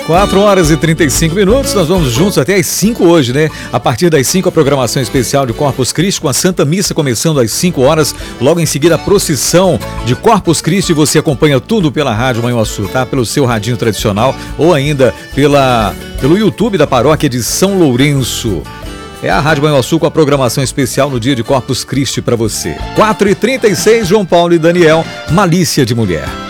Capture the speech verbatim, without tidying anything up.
quatro horas e trinta e cinco minutos, nós vamos juntos até às cinco hoje, né? A partir das cinco, a programação especial de Corpus Christi, com a Santa Missa começando às cinco horas. Logo em seguida, a procissão de Corpus Christi. Você acompanha tudo pela Rádio Manhuaçu, tá? Pelo seu radinho tradicional ou ainda pela, pelo YouTube da Paróquia de São Lourenço. É a Rádio Manhuaçu com a programação especial no dia de Corpus Christi para você. quatro e trinta e seis, João Paulo e Daniel, Malícia de Mulher.